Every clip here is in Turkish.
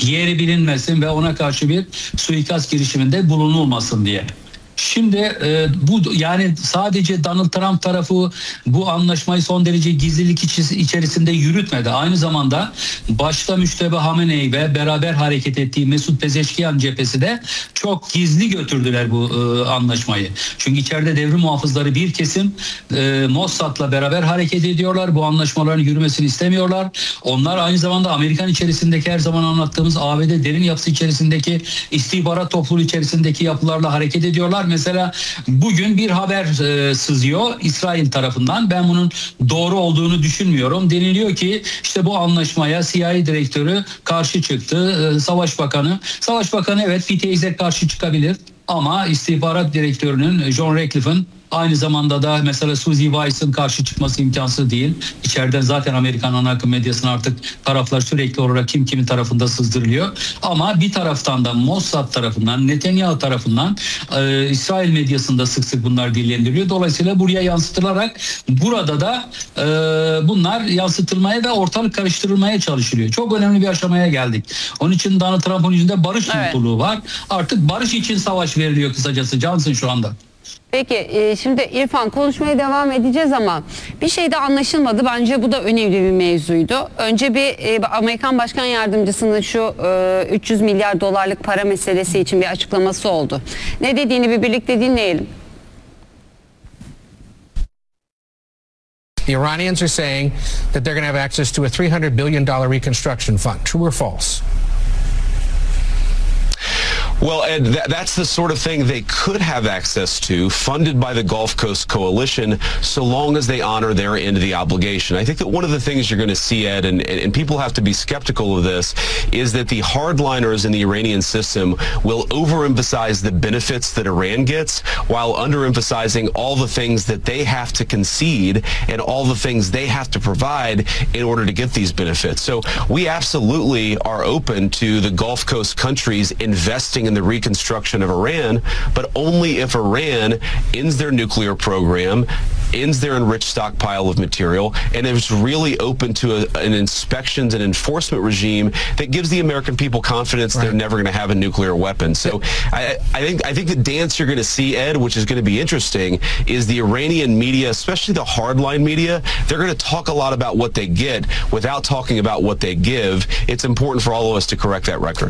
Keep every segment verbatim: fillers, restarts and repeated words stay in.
yeri bilinmesin ve ona karşı bir suikast girişiminde bulunulmasın diye. Şimdi e, bu yani sadece Donald Trump tarafı bu anlaşmayı son derece gizlilik içerisinde yürütmedi. Aynı zamanda başta Müştebe Hamenei ve beraber hareket ettiği Mesut Pezeşkiyan cephesi de çok gizli götürdüler bu e, anlaşmayı. Çünkü içeride devrim muhafızları bir kesim e, Mossad'la beraber hareket ediyorlar. Bu anlaşmaların yürümesini istemiyorlar. Onlar aynı zamanda Amerikan içerisindeki her zaman anlattığımız A B D derin yapısı içerisindeki istihbarat topluluğu içerisindeki yapılarla hareket ediyorlar. Mesela bugün bir haber e, sızıyor İsrail tarafından. Ben bunun doğru olduğunu düşünmüyorum. Deniliyor ki işte bu anlaşmaya C I A direktörü karşı çıktı. E, Savaş Bakanı. Savaş Bakanı evet bir teyze karşı çıkabilir. Ama istihbarat direktörünün John Ratcliffe'ın aynı zamanda da mesela Suzy Wise'ın karşı çıkması imkansız değil. İçeriden zaten Amerikan ana akım medyasına artık taraflar sürekli olarak kim kimin tarafında sızdırılıyor. Ama bir taraftan da Mossad tarafından, Netanyahu tarafından e, İsrail medyasında sık sık bunlar dillendiriliyor. Dolayısıyla buraya yansıtılarak burada da e, bunlar yansıtılmaya ve ortalık karıştırılmaya çalışılıyor. Çok önemli bir aşamaya geldik. Onun için Donald Trump'ın yüzünde barış evet. mutluluğu var. Artık barış için savaş veriliyor kısacası Johnson şu anda. Peki şimdi İrfan konuşmaya devam edeceğiz ama bir şey de anlaşılmadı. Bence bu da önemli bir mevzuydu. Önce bir Amerikan Başkan Yardımcısının şu üç yüz milyar dolarlık para meselesi için bir açıklaması oldu. Ne dediğini bir birlikte dinleyelim. The Iranians are saying that they're going to have access to a three hundred billion dollars reconstruction fund. True or false? Well, Ed, that, that's the sort of thing they could have access to, funded by the Gulf Coast Coalition, so long as they honor their end of the obligation. I think that one of the things you're going to see, Ed, and, and people have to be skeptical of this, is that the hardliners in the Iranian system will overemphasize the benefits that Iran gets while underemphasizing all the things that they have to concede and all the things they have to provide in order to get these benefits. So we absolutely are open to the Gulf Coast countries investing in the reconstruction of Iran, but only if Iran ends their nuclear program, ends their enriched stockpile of material, and is really open to a, an inspections and enforcement regime that gives the American people confidence right. they're never going to have a nuclear weapon. So I, I think I think the dance you're going to see, Ed, which is going to be interesting, is the Iranian media, especially the hardline media, they're going to talk a lot about what they get without talking about what they give. It's important for all of us to correct that record.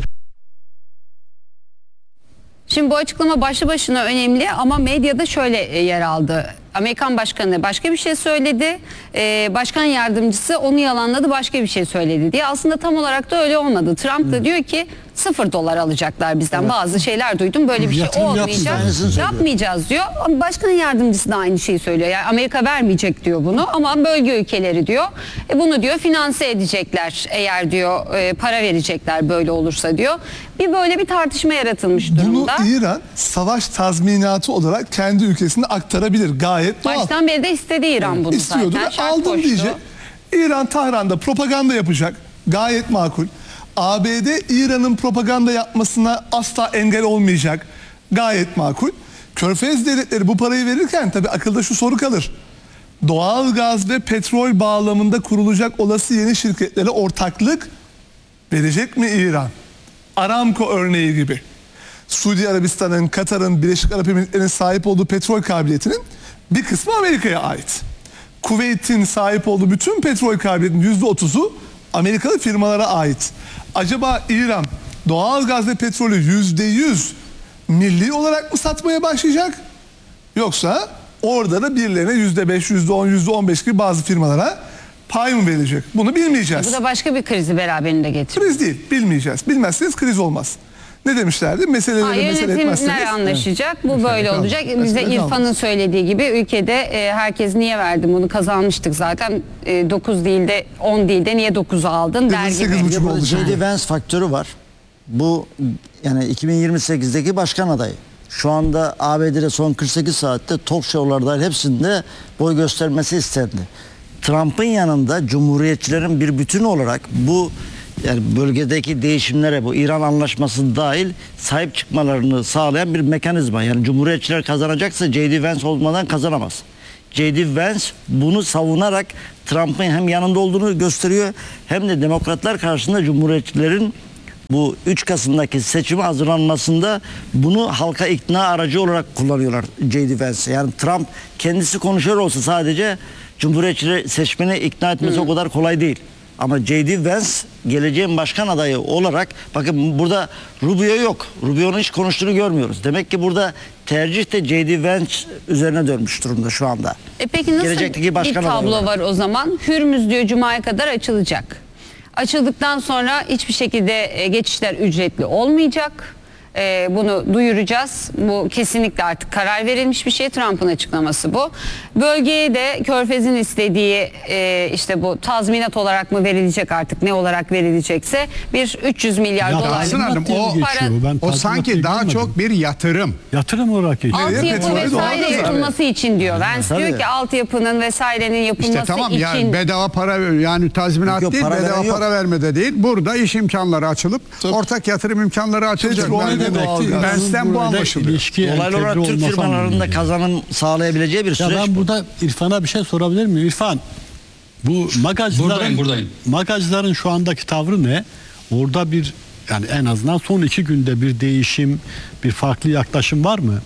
Şimdi bu açıklama başlı başına önemli ama medyada şöyle yer aldı. Amerikan Başkanı başka bir şey söyledi, ee, başkan yardımcısı onu yalanladı, başka bir şey söyledi diye. Aslında tam olarak da öyle olmadı. Trump da hmm. diyor ki sıfır dolar alacaklar bizden. Evet. Bazı şeyler duydum, böyle bir şey Yatırım olmayacak. Yapmayacağız diyor. Başkan yardımcısı da aynı şeyi söylüyor. Yani Amerika vermeyecek diyor bunu ama bölge ülkeleri diyor. E bunu diyor finanse edecekler eğer diyor e, para verecekler böyle olursa diyor. Bir böyle bir tartışma yaratılmış durumda. Bunu İran savaş tazminatı olarak kendi ülkesine aktarabilir. Gayet doğal. Baştan beri de istedi İran bunu İstiyordu zaten. Ve aldım koştu. Diyecek. İran Tahran'da propaganda yapacak. Gayet makul. A B D İran'ın propaganda yapmasına asla engel olmayacak. Gayet makul. Körfez devletleri bu parayı verirken tabii akılda şu soru kalır. Doğal gaz ve petrol bağlamında kurulacak olası yeni şirketlere ortaklık verecek mi İran? Aramco örneği gibi. Suudi Arabistan'ın, Katar'ın, Birleşik Arap Emirlikleri'nin sahip olduğu petrol kabiliyetinin bir kısmı Amerika'ya ait. Kuveyt'in sahip olduğu bütün petrol kabiliyetinin yüzde otuzu Amerikalı firmalara ait. Acaba İran doğal gaz ve petrolü yüzde yüz milli olarak mı satmaya başlayacak? Yoksa orada da birilerine yüzde beş, yüzde on, yüzde on beş gibi bazı firmalara pay mı verecek? Bunu bilmeyeceğiz. Bu da başka bir krizi beraberinde getiriyor. Kriz değil, bilmeyeceğiz. Bilmezseniz kriz olmaz. Ne demişlerdi? Meseleleri ha, mesele etmezseniz. Yönetimler anlaşacak. Evet. Bu böyle kaldı. Olacak. Bize İrfan'ın söylediği gibi ülkede e, herkes niye verdi bunu, kazanmıştık zaten. E, dokuz değil de on değil de niye dokuzu aldın der gibi. Burada J D Vance faktörü var. Bu yani iki bin yirmi sekizdeki başkan adayı. Şu anda A B D'de son kırk sekiz saatte talk show'larda hepsinde boy göstermesi istendi. Trump'ın yanında Cumhuriyetçilerin bir bütün olarak bu yani bölgedeki değişimlere, bu İran anlaşması dahil sahip çıkmalarını sağlayan bir mekanizma. Yani Cumhuriyetçiler kazanacaksa J D Vance olmadan kazanamaz. J D Vance bunu savunarak Trump'ın hem yanında olduğunu gösteriyor hem de demokratlar karşısında Cumhuriyetçilerin Bu üç Kasım'daki seçime hazırlanmasında bunu halka ikna aracı olarak kullanıyorlar J D Vance. Yani Trump kendisi konuşuyor olsa sadece Cumhuriyetçi seçmeni ikna etmesi hmm. o kadar kolay değil. Ama J D Vance geleceğin başkan adayı olarak, bakın burada Rubio yok. Rubio'nun hiç konuştuğunu görmüyoruz. Demek ki burada tercih de J D Vance üzerine dönmüş durumda şu anda. E peki nasıl Gelecekteki başkan bir tablo adayı var o zaman? Hürmüz diyor Cuma'ya kadar açılacak. Açıldıktan sonra hiçbir şekilde geçişler ücretli olmayacak. Ee, bunu duyuracağız. Bu kesinlikle artık karar verilmiş bir şey. Trump'ın açıklaması bu. Bölgeye de Körfez'in istediği e, işte bu tazminat olarak mı verilecek, artık ne olarak verilecekse bir üç yüz milyar Ya dolar. Tahsin Hanım, o, para, ben o sanki daha görmedim. çok bir yatırım. Yatırım olarak geçiyor. altyapı petrol vesaire doğalgaz yapılması için diyor. Vance Tabii. diyor ki altyapının vesairenin yapılması İşte tamam için. yani bedava para, yani tazminat Yok, değil, para bedava veren yok. para vermede değil. Burada iş imkanları açılıp Tabii. ortak yatırım imkanları açılacak. Petrol Ben- de doğalgaz. Bens'ten bu anlaşılıyor. İlişki Dolaylı olarak entegre Türk olması firmalarının da anlamında. kazanım sağlayabileceği bir Ya süreç. ben burada İrfan'a bir şey sorabilir miyim? İrfan, bu magazların, Buradayım, buradayım. magazların şu andaki tavrı ne? Orada bir, yani en azından son iki günde bir değişim, bir farklı yaklaşım var mı?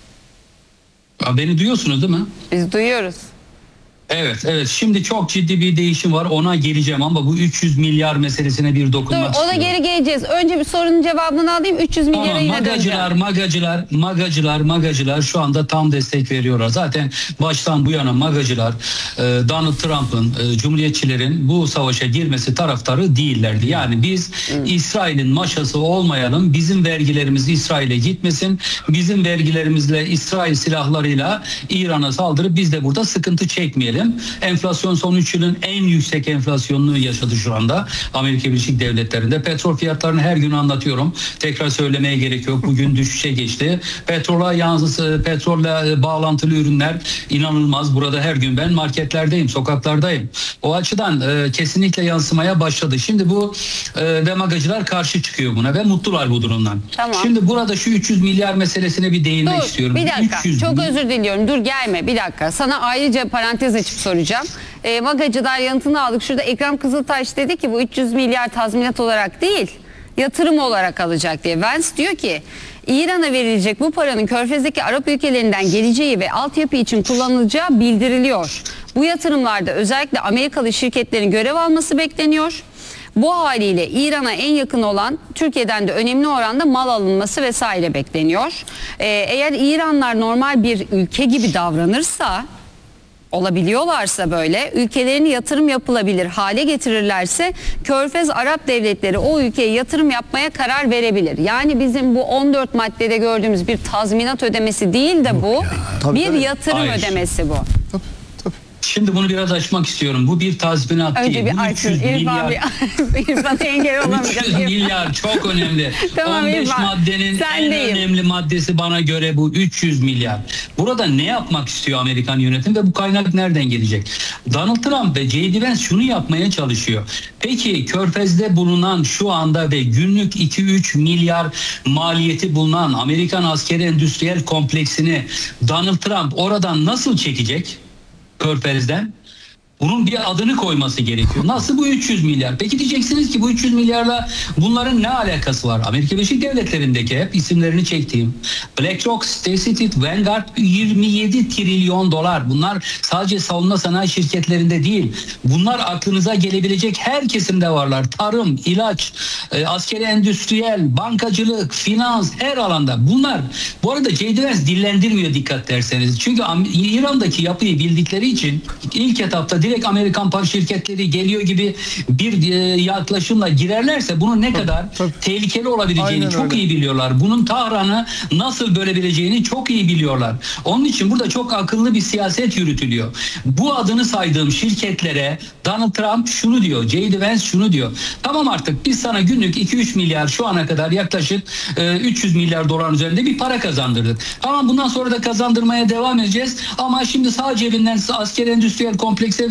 Ya beni duyuyorsunuz değil mi? Biz duyuyoruz. Evet, evet. Şimdi çok ciddi bir değişim var. Ona geleceğim ama bu üç yüz milyar meselesine bir Dur, dokunmak ona istiyorum. geri geleceğiz. Önce bir sorunun cevabını alayım. üç yüz milyara Tamam, yine magacılar, döneceğim. magacılar, magacılar, magacılar şu anda tam destek veriyorlar. Zaten baştan bu yana magacılar e, Donald Trump'ın, e, Cumhuriyetçilerin bu savaşa girmesi taraftarı değillerdi. Yani biz İsrail'in maşası olmayalım, bizim vergilerimiz İsrail'e gitmesin, bizim vergilerimizle İsrail silahlarıyla İran'a saldırıp biz de burada sıkıntı çekmeyelim. Enflasyon son üç yılın en yüksek enflasyonunu yaşadı şu anda Amerika Birleşik Devletleri'nde. Petrol fiyatlarını her gün anlatıyorum. Tekrar söylemeye gerek yok. Bugün düşüşe geçti. Petrola yansısı, petrolle bağlantılı ürünler inanılmaz. Burada her gün ben marketlerdeyim, sokaklardayım. O açıdan e, kesinlikle yansımaya başladı. Şimdi bu e, ve magacılar karşı çıkıyor buna ve mutlular bu durumdan. Tamam. Şimdi burada şu üç yüz milyar meselesine bir değinmek Dur istiyorum. bir dakika, üç yüz çok bin- özür diliyorum, dur gelme bir dakika, sana ayrıca parantez açıp soracağım. E, magacılar yanıtını aldık. Şurada Ekrem Kızıltaş dedi ki bu üç yüz milyar tazminat olarak değil, yatırım olarak alacak diye. Vance diyor ki İran'a verilecek bu paranın Körfez'deki Arap ülkelerinden geleceği ve altyapı için kullanılacağı bildiriliyor. Bu yatırımlarda özellikle Amerikalı şirketlerin görev alması bekleniyor. Bu haliyle İran'a en yakın olan Türkiye'den de önemli oranda mal alınması vesaire bekleniyor. Ee, eğer İranlar normal bir ülke gibi davranırsa, olabiliyorlarsa böyle, ülkelerine yatırım yapılabilir hale getirirlerse Körfez Arap devletleri o ülkeye yatırım yapmaya karar verebilir. Yani bizim bu on dört maddede gördüğümüz bir tazminat ödemesi değil de bu Tabii, bir tabii. yatırım Hayır. ödemesi bu. Tabii, tabii. Şimdi bunu biraz açmak istiyorum. Bu bir tazminat Önce değil. bir Bu açsın. üç yüz İrfan milyar. bir İrfan'a engel olamayacak. üç yüz milyar çok önemli. Tamam, on beş İrfan, maddenin sendeyim. en önemli maddesi bana göre bu üç yüz milyar. Burada ne yapmak istiyor Amerikan yönetimi ve bu kaynak nereden gelecek? Donald Trump ve J D Vance şunu yapmaya çalışıyor. Peki Körfez'de bulunan şu anda ve günlük iki üç milyar maliyeti bulunan Amerikan askeri endüstriyel kompleksini Donald Trump oradan nasıl çekecek? Körfez'den? Bunun bir adını koyması gerekiyor. Nasıl bu üç yüz milyar? Peki diyeceksiniz ki bu üç yüz milyarla bunların ne alakası var? Amerika Birleşik Devletleri'ndeki hep isimlerini çektiğim BlackRock, State Street, Vanguard yirmi yedi trilyon dolar. Bunlar sadece savunma sanayi şirketlerinde değil. Bunlar aklınıza gelebilecek her kesimde varlar. Tarım, ilaç, e, askeri endüstriyel, bankacılık, finans, her alanda. Bunlar bu arada J D Vance dillendirmiyor dikkat derseniz. Çünkü İran'daki yapıyı bildikleri için ilk etapta direkt Amerikan par şirketleri geliyor gibi bir e, yaklaşımla girerlerse bunun ne kadar tabii. tehlikeli olabileceğini Aynen çok öyle. iyi biliyorlar. Bunun Tahran'ı nasıl bölebileceğini çok iyi biliyorlar. Onun için burada çok akıllı bir siyaset yürütülüyor. Bu adını saydığım şirketlere Donald Trump şunu diyor, J D Vance şunu diyor. Tamam artık biz sana günlük iki üç milyar şu ana kadar yaklaşık e, üç yüz milyar dolar üzerinde bir para kazandırdık. Tamam bundan sonra da kazandırmaya devam edeceğiz ama şimdi sağ cebinden askeri endüstriyel komplekse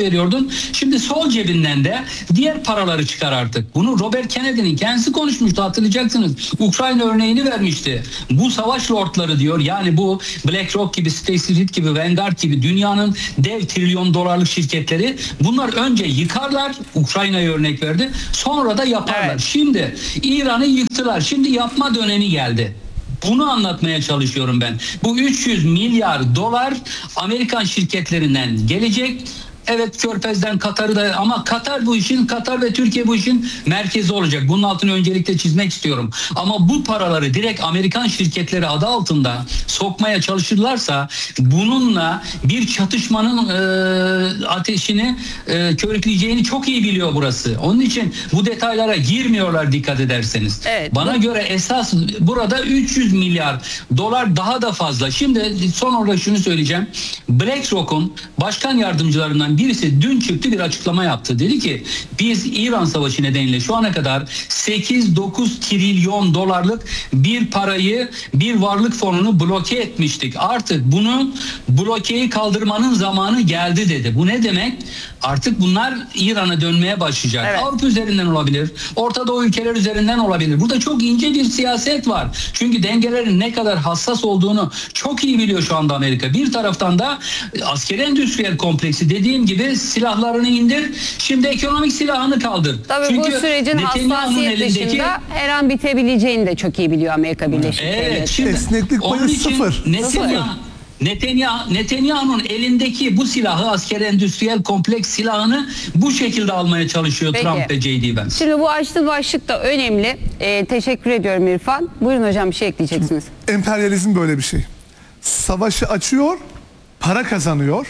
veriyordun. Şimdi sol cebinden de diğer paraları çıkar artık. Bunu Robert Kennedy'nin kendisi konuşmuştu, hatırlayacaksınız. Ukrayna örneğini vermişti. Bu savaş lordları diyor, yani bu BlackRock gibi, State Street gibi, Vanguard gibi dünyanın dev trilyon dolarlık şirketleri, bunlar önce yıkarlar, Ukrayna'ya örnek verdi, sonra da yaparlar. Evet. Şimdi İran'ı yıktılar. Şimdi yapma dönemi geldi. Bunu anlatmaya çalışıyorum ben. Bu üç yüz milyar dolar Amerikan şirketlerinden gelecek. Evet, Körfez'den, Katar'ı da, ama Katar bu işin, Katar ve Türkiye bu işin merkezi olacak. Bunun altını öncelikle çizmek istiyorum. Ama bu paraları direkt Amerikan şirketleri adı altında sokmaya çalışırlarsa bununla bir çatışmanın e, ateşini e, körükleyeceğini çok iyi biliyor burası. Onun için bu detaylara girmiyorlar, dikkat ederseniz. Evet, Bana bu... göre esas burada üç yüz milyar dolar, daha da fazla. Şimdi son olarak şunu söyleyeceğim. BlackRock'un başkan yardımcılarından birisi dün çıktı, bir açıklama yaptı. Dedi ki biz İran Savaşı nedeniyle şu ana kadar sekiz dokuz trilyon dolarlık bir parayı, bir varlık fonunu bloke etmiştik. Artık bunu, blokeyi kaldırmanın zamanı geldi dedi. Bu ne demek? Artık bunlar İran'a dönmeye başlayacak. Evet. Avrupa üzerinden olabilir, Orta Doğu ülkeler üzerinden olabilir. Burada çok ince bir siyaset var. Çünkü dengelerin ne kadar hassas olduğunu çok iyi biliyor şu anda Amerika. Bir taraftan da askeri endüstriyel kompleksi, dediğim gibi silahlarını indir, şimdi ekonomik silahını kaldır. Tabii Çünkü bu sürecin Netanyahu'nun hassasiyet elindeki- dışında her an bitebileceğini de çok iyi biliyor Amerika Birleşik Devletleri. Evet, şimdi Esneklik payı onun için sıfır. Netanyahu, Netanyahu, Netanyahu'nun elindeki bu silahı, askeri endüstriyel kompleks silahını bu şekilde almaya çalışıyor Peki. Trump ve J D Vance. Şimdi bu açtığı başlık da önemli. Ee, teşekkür ediyorum İrfan. Buyurun hocam, bir şey ekleyeceksiniz. Emperyalizm böyle bir şey. Savaşı açıyor, para kazanıyor.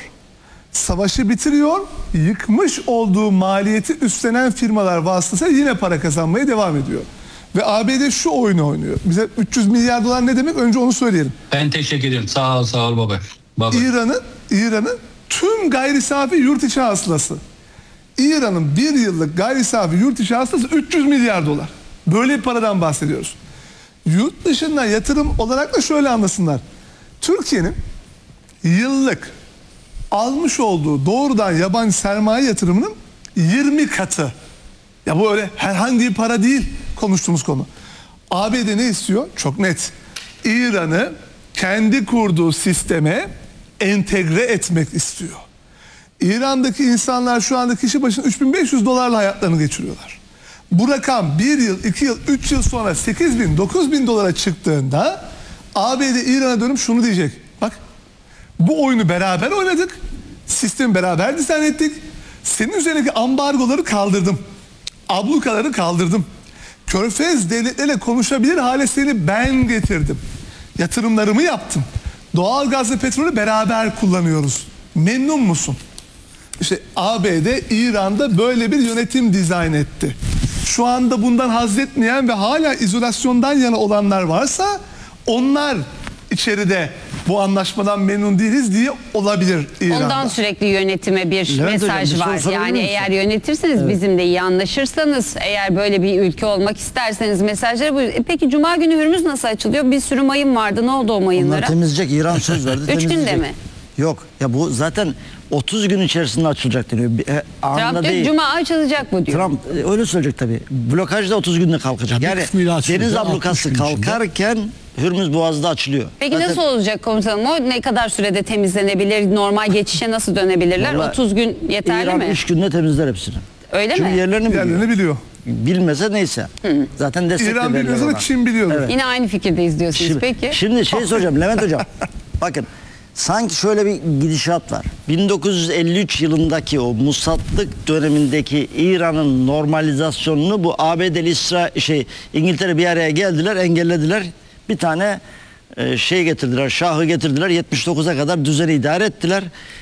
Savaşı bitiriyor, yıkmış olduğu maliyeti üstlenen firmalar vasıtasıyla yine para kazanmaya devam ediyor. Ve A B D şu oyunu oynuyor. Bize üç yüz milyar dolar ne demek? Önce onu söyleyelim. Ben teşekkür ederim. Sağ ol, sağ ol baba. baba. İran'ın İran'ın tüm gayri safi yurt içi hasılası. İran'ın bir yıllık gayri safi yurt içi hasılası üç yüz milyar dolar. Böyle bir paradan bahsediyoruz. Yurt dışından yatırım olarak da şöyle anlasınlar. Türkiye'nin yıllık almış olduğu doğrudan yabancı sermaye yatırımının yirmi katı. Ya bu öyle herhangi bir para değil konuştuğumuz konu. A B D ne istiyor? Çok net. İran'ı kendi kurduğu sisteme entegre etmek istiyor. İran'daki insanlar şu anda kişi başına üç bin beş yüz dolarla hayatlarını geçiriyorlar. Bu rakam bir yıl, iki yıl, üç yıl sonra sekiz bin, dokuz bin dolara çıktığında A B D İran'a dönüp şunu diyecek. Bak, bu oyunu beraber oynadık. Sistemi beraber dizayn ettik. Senin üzerindeki ambargoları kaldırdım. Ablukaları kaldırdım. Körfez devletleriyle konuşabilir hale seni ben getirdim. Yatırımlarımı yaptım. Doğalgaz ve petrolü beraber kullanıyoruz. Memnun musun? İşte A B D İran'da böyle bir yönetim dizayn etti. Şu anda bundan haz etmeyen ve hala izolasyondan yana olanlar varsa onlar içeride bu anlaşmadan memnun değiliz diye olabilir İran'da. Ondan sürekli yönetime bir Levent hocam, mesaj bir soru var. sorabilir Yani misin? eğer yönetirseniz, bizimle iyi anlaşırsanız, eğer böyle bir ülke olmak isterseniz mesajları bu. E peki Cuma günü Hürmüz nasıl açılıyor? Bir sürü mayın vardı. Ne oldu o Onlar mayınlara? temizleyecek. İran söz verdi. Üç günde temizleyecek. mi? Yok. Ya bu zaten otuz gün içerisinde açılacak deniyor. Bir- e, Anında Trump diyor değil. Cuma açılacak bu diyor. Trump e, öyle söyleyecek tabii. Blokaj da otuz günde kalkacak. Ya bir Yani kısmıyla açılacak, deniz altmış ablukası gün içinde. kalkarken Hürmüz Boğazı da açılıyor. Peki Zaten nasıl olacak komutanım? O ne kadar sürede temizlenebilir? Normal geçişe nasıl dönebilirler? Vallahi otuz gün yeterli İran mi? üç günde temizler hepsini. Öyle Çünkü mi? yerlerini biliyor. Yerlerini biliyor. Bilmese neyse. Zaten destek de İran verirler bilmiyorsa da ona. Çin biliyor. Evet. Yine aynı fikirdeyiz diyorsunuz. Şimdi, Peki. şimdi şey soracağım Levent Hocam. Bakın sanki şöyle bir gidişat var. bin dokuz yüz elli üç yılındaki o musatlık dönemindeki İran'ın normalizasyonunu bu A B D'li İsra şey İngiltere bir araya geldiler, engellediler. Bir tane e, şey getirdiler, şahı getirdiler. yetmiş dokuza kadar düzeni idare ettiler.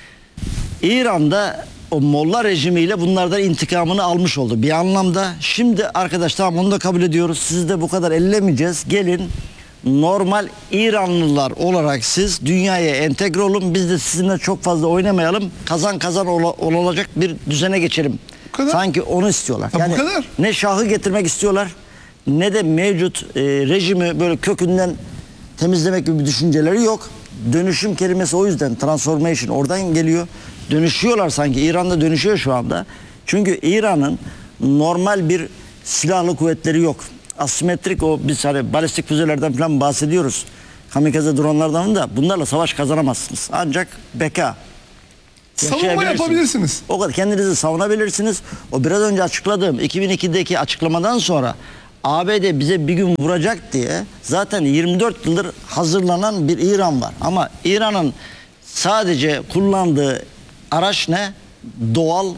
İran'da o Molla rejimiyle bunlardan intikamını almış oldu bir anlamda. Şimdi arkadaş tamam onu da kabul ediyoruz. Sizi de bu kadar ellemeyeceğiz. Gelin normal İranlılar olarak siz dünyaya entegre olun. Biz de sizinle çok fazla oynamayalım. Kazan kazan ola, olacak bir düzene geçelim. Bu kadar. Sanki onu istiyorlar. Ha, bu yani kadar. ne şahı getirmek istiyorlar ne de mevcut e, rejimi böyle kökünden temizlemek gibi bir düşünceleri yok. Dönüşüm kelimesi o yüzden transformation oradan geliyor. dönüşüyorlar sanki. İran'da dönüşüyor şu anda. Çünkü İran'ın normal bir silahlı kuvvetleri yok. Asimetrik o biz hani balistik füzelerden falan bahsediyoruz. Kamikaze dronlardan da bunlarla savaş kazanamazsınız. Ancak beka. Savunma yaşayabilirsiniz. yapabilirsiniz. O kadar kendinizi savunabilirsiniz. O biraz önce açıkladığım iki bin ikideki açıklamadan sonra A B D bize bir gün vuracak diye zaten yirmi dört yıldır hazırlanan bir İran var. Ama İran'ın sadece kullandığı araç ne? Doğal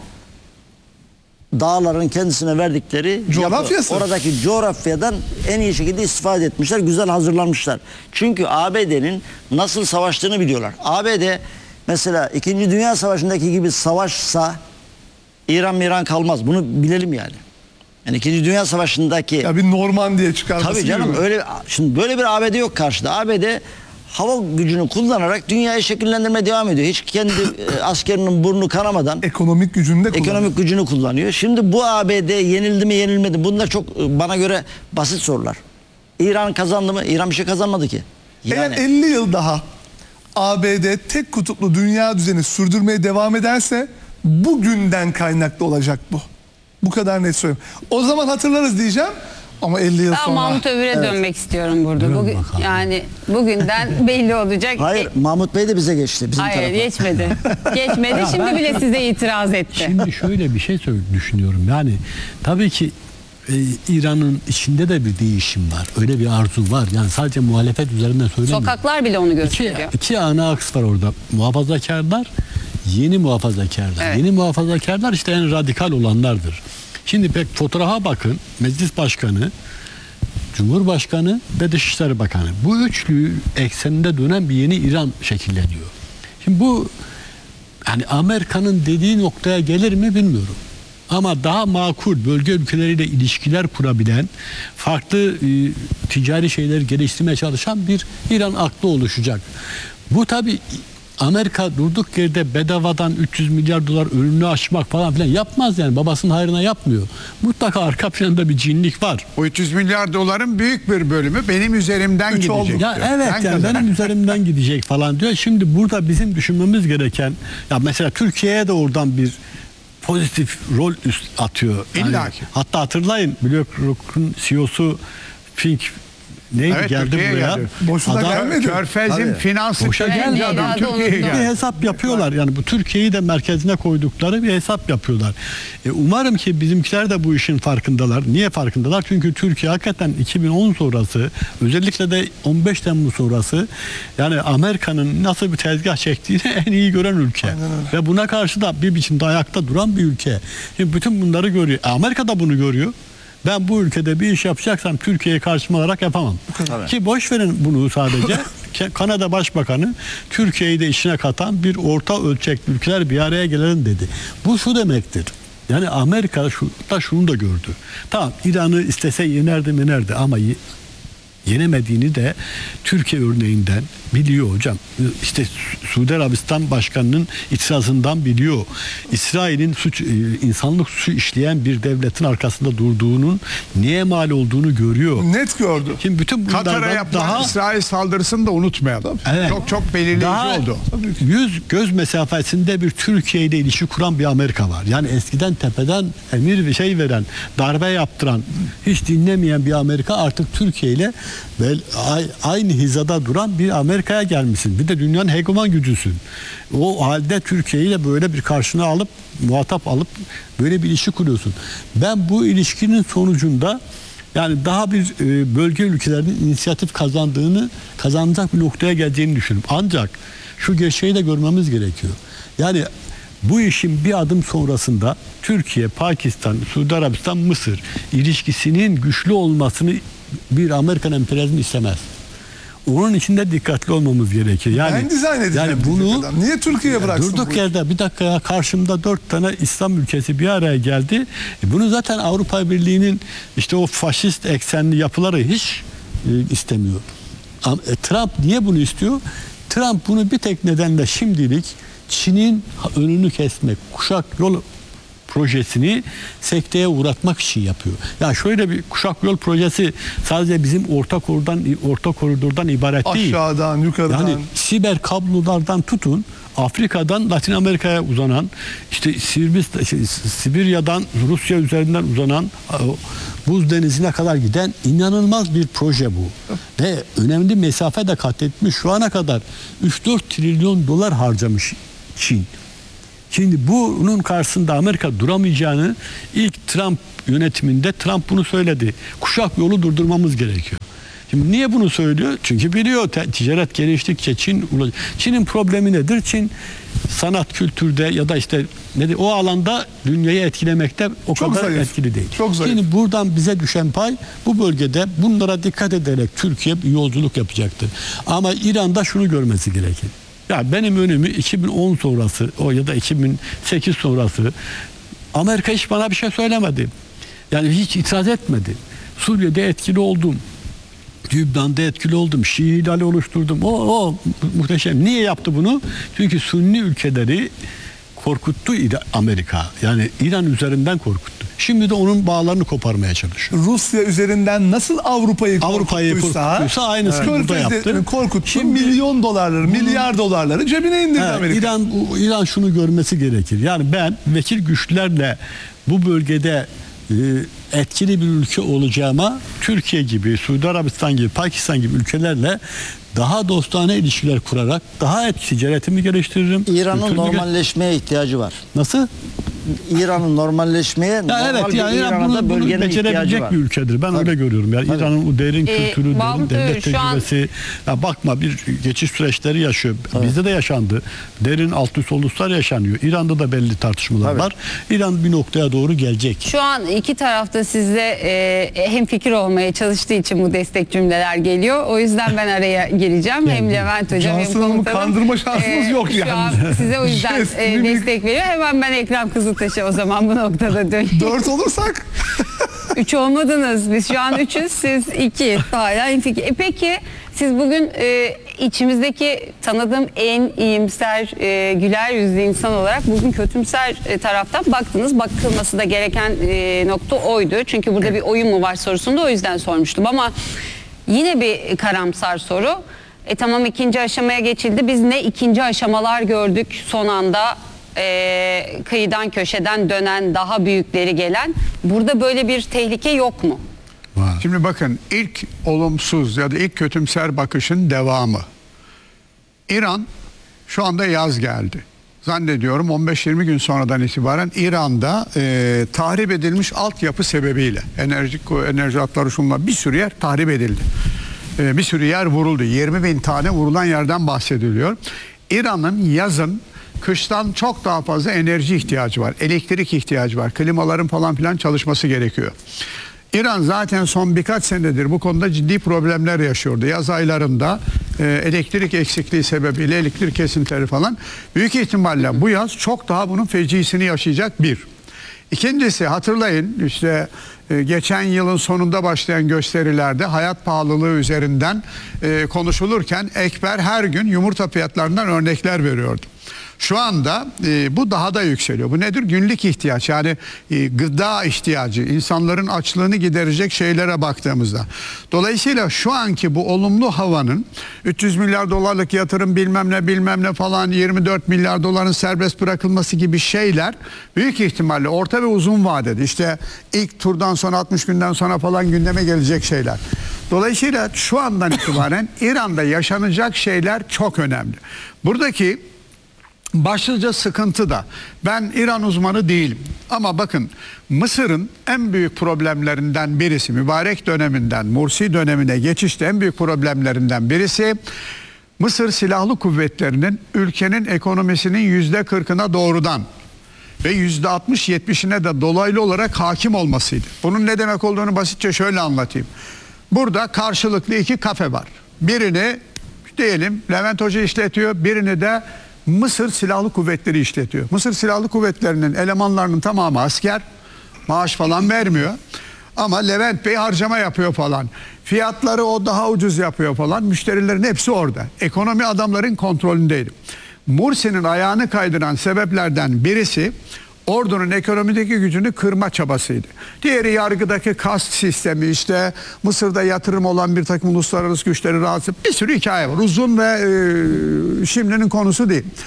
dağların kendisine verdikleri Coğrafyası. yapı. Oradaki coğrafyadan en iyi şekilde istifade etmişler. Güzel hazırlanmışlar. Çünkü A B D'nin nasıl savaştığını biliyorlar. A B D mesela İkinci Dünya Savaşı'ndaki gibi savaşsa İran miran kalmaz. Bunu bilelim yani. Yani İkinci Dünya Savaşı'ndaki Ya bir Normandiya çıkarması tabii canım gibi. öyle şimdi böyle bir A B D yok karşıda. A B D hava gücünü kullanarak dünyayı şekillendirmeye devam ediyor. Hiç kendi e, askerinin burnu kanamadan Ekonomik gücünü de kullanıyor. ekonomik gücünü kullanıyor. Şimdi bu A B D yenildi mi yenilmedi mi? Bunlar çok e, bana göre basit sorular. İran kazandı mı? İran bir şey kazanmadı ki. Yani Eğer elli yıl daha A B D tek kutuplu dünya düzeni sürdürmeye devam ederse bugünden kaynaklı olacak bu. Bu kadar net söylüyorum. O zaman hatırlarız diyeceğim ama elli yıl Ben sonra. Mahmut Övür'e dönmek istiyorum burada. Bugün, yani bugünden belli olacak. hayır E, Mahmut Bey de bize geçti bizim Hayır tarafa. geçmedi. Geçmedi. Şimdi bile size itiraz etti. Şimdi şöyle bir şey söyle- düşünüyorum. Yani tabii ki e, İran'ın içinde de bir değişim var. Öyle bir arzu var. Yani sadece muhalefet üzerinden söylemiyorum. Sokaklar bile onu İki, gösteriyor. iki ana aks var orada. Muhafazakarlar, yeni muhafazakarlar. Evet. Yeni muhafazakarlar işte en radikal olanlardır. Şimdi pek fotoğrafa bakın. Meclis Başkanı, Cumhurbaşkanı ve Dışişleri Bakanı. Bu üçlü ekseninde dönen bir yeni İran şekilleniyor. Şimdi bu yani Amerika'nın dediği noktaya gelir mi bilmiyorum. Ama daha makul bölge ülkeleriyle ilişkiler kurabilen, farklı e, ticari şeyleri geliştirmeye çalışan bir İran aklı oluşacak. Bu tabii Amerika durduk yerde bedavadan üç yüz milyar dolar önünü açmak falan filan yapmaz yani. Babasının hayrına yapmıyor. Mutlaka arka planda bir cinlik var. O üç yüz milyar doların büyük bir bölümü benim üzerimden Üç oldu. gidecek. Ya diyor. evet Ben yani kazanırım. benim üzerimden gidecek falan diyor. Şimdi burada bizim düşünmemiz gereken ya mesela Türkiye'ye de oradan bir pozitif rol üst atıyor. Yani İlla ki. hatta hatırlayın BlackRock'un C E O'su Fink neydi Evet, geldi Türkiye'ye buraya. geldi. Boşuna Adam- gelmedi. Körfez'in Tabii. finansı Boşa çekince gelmedi. adam Adı Türkiye'ye unuttum. Bir geldi. hesap yapıyorlar yani bu Türkiye'yi de merkezine koydukları bir hesap yapıyorlar. E, umarım ki bizimkiler de bu işin farkındalar. Niye farkındalar? Çünkü Türkiye hakikaten iki bin on sonrası özellikle de on beş Temmuz sonrası yani Amerika'nın nasıl bir tezgah çektiğini en iyi gören ülke. Ve buna karşı da bir biçimde ayakta duran bir ülke. Şimdi bütün bunları görüyor. E, Amerika da bunu görüyor. Ben bu ülkede bir iş yapacaksam Türkiye'ye karşıma alarak yapamam. Ki boş verin bunu sadece. Ke- Kanada Başbakanı Türkiye'yi de içine katan bir orta ölçekli ülkeler bir araya gelelim dedi. Bu şu demektir. Yani Amerika şu, da şunu da gördü. Tamam İran'ı istese yenerdi yenerdi ama ye- yenemediğini de Türkiye örneğinden biliyor hocam. İşte Su- Suudi Arabistan Başkanı'nın itirazından biliyor. İsrail'in suç, e, insanlık suçu işleyen bir devletin arkasında durduğunun niye mal olduğunu görüyor. Net gördü. Şimdi bütün Katar'a bunlardan yapılan daha İsrail saldırısını da unutmayalım. Evet. Çok çok belirleyici daha oldu. yüz göz mesafesinde bir Türkiye ile ilişki kuran bir Amerika var. Yani eskiden tepeden emir bir şey veren, darbe yaptıran, hiç dinlemeyen bir Amerika artık Türkiye ile bel- ay- aynı hizada duran bir Amerika'ya gelmişsin. Bir de dünyanın hegemon gücüsün. O halde Türkiye ile böyle bir karşına alıp muhatap alıp böyle bir ilişki kuruyorsun. Ben bu ilişkinin sonucunda yani daha bir e, bölge ülkelerinin inisiyatif kazandığını, kazanacak bir noktaya geleceğini düşünüyorum. Ancak şu gerçeği de görmemiz gerekiyor. Yani bu işin bir adım sonrasında Türkiye, Pakistan, Suudi Arabistan, Mısır ilişkisinin güçlü olmasını bir Amerikan emperyalizmi istemez. Onun için de dikkatli olmamız gerekiyor. Yani Ben dizayn edeceğim. yani diyecek bunu adam. Niye Türkiye'ye bıraksın durduk bu işi? yerde bir dakika ya karşımda dört tane İslam ülkesi bir araya geldi. E bunu zaten Avrupa Birliği'nin işte o faşist eksenli yapıları hiç e, istemiyor. Am- e, Trump niye bunu istiyor? Trump bunu bir tek nedenle şimdilik Çin'in önünü kesmek, kuşak yol projesini sekteye uğratmak için yapıyor. Ya şöyle bir kuşak yol projesi sadece bizim orta koridordan orta koridordan ibaret değil. Aşağıdan, yukarıdan. Yani siber kablolardan tutun Afrika'dan Latin Amerika'ya uzanan, işte Sirbis- şey, Sibirya'dan Rusya üzerinden uzanan o buz denizine kadar giden inanılmaz bir proje bu. Ve önemli mesafe de kat etmiş. Şu ana kadar üç dört trilyon dolar harcamış Çin. Şimdi bunun karşısında Amerika duramayacağını ilk Trump yönetiminde Trump bunu söyledi. Kuşak yolu durdurmamız gerekiyor. Şimdi niye bunu söylüyor? Çünkü biliyor ticaret geliştikçe Çin Çin'in problemi nedir? Çin sanat, kültürde ya da işte nedir, o alanda dünyayı etkilemekte o Çok kadar zayıf. etkili değil. Çok zayıf. Şimdi buradan bize düşen pay bu bölgede bunlara dikkat ederek Türkiye bir yolculuk yapacaktır. Ama İran'da şunu görmesi gerekir. Ya benim önümü iki bin on sonrası o ya da iki bin sekiz sonrası Amerika hiç bana bir şey söylemedi. Yani hiç itiraz etmedi. Suriye'de etkili oldum. Lübnan'da etkili oldum. Şii hilali oluşturdum. O, o muhteşem. Niye yaptı bunu? Çünkü Sünni ülkeleri korkuttu Amerika. Yani İran üzerinden korkuttu. Şimdi de onun bağlarını koparmaya çalışıyor. Rusya üzerinden nasıl Avrupa'yı Avrupa'yı korkuttuysa, korkuttuysa aynısını burada Körfez'de yaptı. korkuttu. Şimdi- milyon dolarları, milyar dolarları cebine indirdi He, Amerika. İran İran şunu görmesi gerekir. Yani ben vekil güçlerle bu bölgede e, etkili bir ülke olacağıma Türkiye gibi, Suudi Arabistan gibi, Pakistan gibi ülkelerle daha dostane ilişkiler kurarak daha et ticaretimi geliştiririm. İran'ın kültürümü gel- normalleşmeye ihtiyacı var. Nasıl? İran'ın normalleşmeye Ya normal evet bir yani İran İran'a bunu, da bunu bölgenin ihtiyacı becerebilecek var. bir ülkedir. Ben Tabii. öyle görüyorum. Yani Tabii. İran'ın o derin Ee, kültürü, derin Mahmut Bey, devlet şu an- tecrübesi. Ya bakma bir geçiş süreçleri yaşıyor. Bizde de yaşandı. Derin alt üst olduklar yaşanıyor. İran'da da belli tartışmalar Tabii. var. İran bir noktaya doğru gelecek. Şu an iki tarafta sizle e, hem fikir olmaya çalıştığı için bu destek cümleler geliyor. O yüzden ben araya gireceğim. Hem Levent Hocam hem Cansın Hanım'ı komutanım. kandırma şansınız yok Şu an yani. size o yüzden Jest, e, mimik. destek veriyor. Hemen ben Ekrem Kızıltaş'a o zaman bu noktada döneyim. Dört olursak Üç olmadınız. Biz şu an üçüz. Siz iki. Hala en fikir. E peki siz bugün e, içimizdeki tanıdığım en iyimser, e, güler yüzlü insan olarak bugün kötümser e, taraftan baktınız. Bakılması da gereken e, nokta oydu. Çünkü burada bir oyun mu var sorusunu da o yüzden sormuştum. Ama yine bir karamsar soru. E tamam ikinci aşamaya geçildi. Biz ne ikinci aşamalar gördük son anda. E, kıyıdan köşeden dönen daha büyükleri gelen, burada böyle bir tehlike yok mu? Şimdi bakın, ilk olumsuz ya da ilk kötümser bakışın devamı. İran şu anda yaz geldi. Zannediyorum on beş yirmi gün sonradan itibaren İran'da e, tahrip edilmiş altyapı sebebiyle enerji, enerji hatları şunlar bir sürü yer tahrip edildi. E, bir sürü yer vuruldu. yirmi bin tane vurulan yerden bahsediliyor. İran'ın yazın kıştan çok daha fazla enerji ihtiyacı var. Elektrik ihtiyacı var. Klimaların falan filan çalışması gerekiyor. İran zaten son birkaç senedir bu konuda ciddi problemler yaşıyordu. Yaz aylarında e, elektrik eksikliği sebebiyle elektrik kesintileri falan. Büyük ihtimalle bu yaz çok daha bunun fecisini yaşayacak bir. İkincisi, hatırlayın işte e, geçen yılın sonunda başlayan gösterilerde hayat pahalılığı üzerinden e, konuşulurken Ekber her gün yumurta fiyatlarından örnekler veriyordu. Şu anda e, bu daha da yükseliyor. Bu nedir? Günlük ihtiyaç, yani e, gıda ihtiyacı, insanların açlığını giderecek şeylere baktığımızda. Dolayısıyla şu anki bu olumlu havanın üç yüz milyar dolarlık yatırım bilmem ne bilmem ne falan, yirmi dört milyar doların serbest bırakılması gibi şeyler büyük ihtimalle orta ve uzun vadede işte ilk turdan sonra altmış günden sonra falan gündeme gelecek şeyler. Dolayısıyla şu andan itibaren İran'da yaşanacak şeyler çok önemli. Buradaki başlıca sıkıntı da, ben İran uzmanı değilim ama bakın, Mısır'ın en büyük problemlerinden birisi, mübarek döneminden Mursi dönemine geçişte en büyük problemlerinden birisi Mısır Silahlı Kuvvetleri'nin ülkenin ekonomisinin yüzde kırkına doğrudan ve yüzde altmış yetmişine de dolaylı olarak hakim olmasıydı. Bunun ne demek olduğunu basitçe şöyle anlatayım. Burada karşılıklı iki kafe var. Birini diyelim Levent Hoca işletiyor, birini de Mısır Silahlı Kuvvetleri işletiyor. Mısır Silahlı Kuvvetleri'nin elemanlarının tamamı asker, maaş falan vermiyor. Ama Levent Bey harcama yapıyor falan. Fiyatları o daha ucuz yapıyor falan. Müşterilerin hepsi orada. Ekonomi adamların kontrolündeydi. Mursi'nin ayağını kaydıran sebeplerden birisi ordunun ekonomideki gücünü kırma çabasıydı. Diğeri yargıdaki kast sistemi, işte Mısır'da yatırım olan bir takım uluslararası güçleri rahatsız, bir sürü hikaye var. Uzun ve e, şimdinin konusu değil.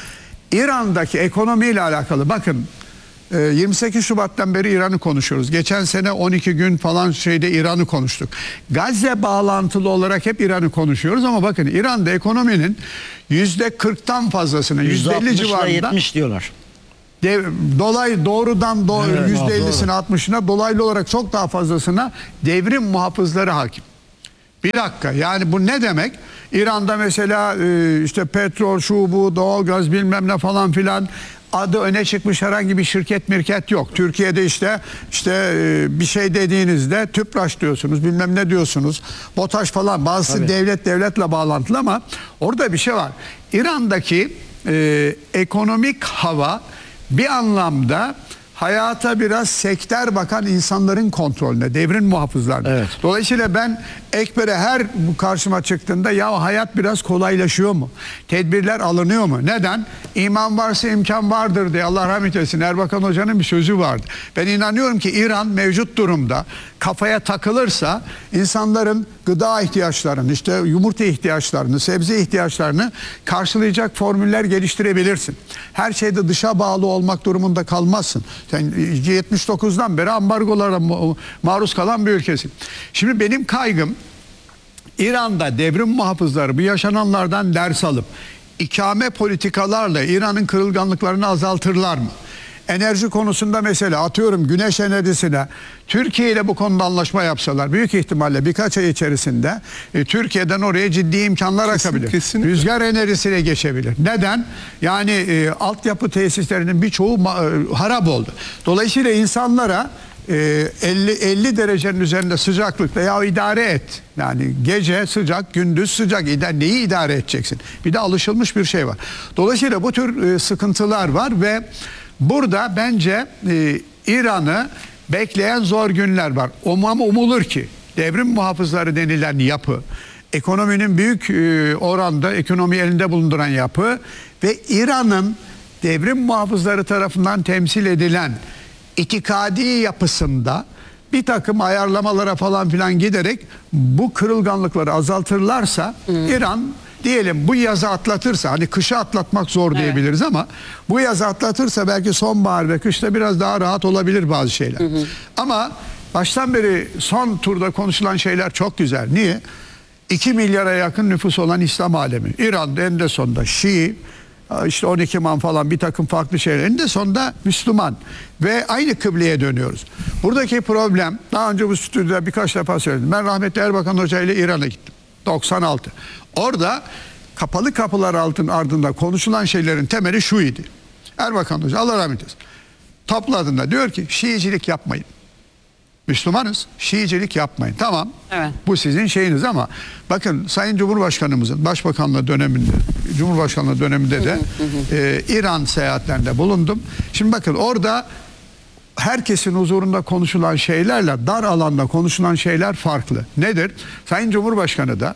İran'daki ekonomiyle alakalı bakın yirmi sekiz Şubat'tan beri İran'ı konuşuyoruz. Geçen sene on iki gün falan şeyde İran'ı konuştuk. Gazze bağlantılı olarak hep İran'ı konuşuyoruz ama bakın İran'da ekonominin yüzde kırktan fazlasını, yüzde elli civarında yetmiş diyorlar. Dev, dolay doğrudan do, Evet, yüzde ellisine doğru. altmışına dolaylı olarak çok daha fazlasına devrim muhafızları hakim. Bir dakika, yani bu ne demek? İran'da mesela e, işte petrol, şu bu, doğalgaz bilmem ne falan filan adı öne çıkmış herhangi bir şirket mirket yok. Türkiye'de işte işte e, bir şey dediğinizde TÜPRAŞ diyorsunuz, bilmem ne diyorsunuz, BOTAŞ falan, bazısı Tabii. devlet devletle bağlantılı ama orada bir şey var. İran'daki e, ekonomik hava bir anlamda hayata biraz sektör bakan insanların kontrolünde, devrim muhafızlarında. Evet. Dolayısıyla ben Ekber'e her bu karşıma çıktığında ya hayat biraz kolaylaşıyor mu? Tedbirler alınıyor mu? Neden? İman varsa imkan vardır diye Allah rahmet eylesin Erbakan Hoca'nın bir sözü vardı. Ben inanıyorum ki İran mevcut durumda kafaya takılırsa insanların gıda ihtiyaçlarını, işte yumurta ihtiyaçlarını, sebze ihtiyaçlarını karşılayacak formüller geliştirebilirsin. Her şeyde dışa bağlı olmak durumunda kalmazsın. Sen yetmiş dokuzdan beri ambargolara maruz kalan bir ülkesin. Şimdi benim kaygım İran'da devrim muhafızları bu yaşananlardan ders alıp ikame politikalarla İran'ın kırılganlıklarını azaltırlar mı? Enerji konusunda mesela atıyorum güneş enerjisine Türkiye ile bu konuda anlaşma yapsalar büyük ihtimalle birkaç ay içerisinde e, Türkiye'den oraya ciddi imkanlar Kesin, akabilir. kesinlikle. Rüzgar enerjisine geçebilir. Neden? Yani e, altyapı tesislerinin birçoğu ma- e, harap oldu. Dolayısıyla insanlara e, elli elli derecenin üzerinde sıcaklıkta ya idare et. Yani gece sıcak, gündüz sıcak. İda- Neyi idare edeceksin? Bir de alışılmış bir şey var. Dolayısıyla bu tür e, sıkıntılar var ve burada bence e, İran'ı bekleyen zor günler var. Ama umulur ki devrim muhafızları denilen yapı, ekonominin büyük e, oranda ekonomi elinde bulunduran yapı ve İran'ın devrim muhafızları tarafından temsil edilen itikadi yapısında bir takım ayarlamalara falan filan giderek bu kırılganlıkları azaltırlarsa İran diyelim bu yazı atlatırsa, hani kışı atlatmak zor Evet. diyebiliriz ama bu yazı atlatırsa belki sonbahar ve kışta biraz daha rahat olabilir bazı şeyler. Hı hı. Ama baştan beri son turda konuşulan şeyler çok güzel. Niye? iki milyara yakın nüfus olan İslam alemi. İran'da en de sonunda Şii, işte on iki man falan bir takım farklı şeyler. En de sonunda Müslüman ve aynı kıbleye dönüyoruz. Buradaki problem, daha önce bu stüdyoda birkaç defa söyledim. Ben rahmetli Erbakan Hoca ile İran'a gittim. doksan altı. Orada kapalı kapılar altın ardında konuşulan şeylerin temeli şu idi. Erbakan Hoca Allah rahmet eylesin topladığında diyor ki Şiicilik yapmayın. Müslümanız, Şiicilik yapmayın. Tamam. Evet. Bu sizin şeyiniz ama bakın Sayın Cumhurbaşkanımızın Başbakanlığı döneminde, Cumhurbaşkanlığı döneminde de e, İran seyahatlerinde bulundum. Şimdi bakın orada herkesin huzurunda konuşulan şeylerle dar alanda konuşulan şeyler farklı. Nedir? Sayın Cumhurbaşkanı da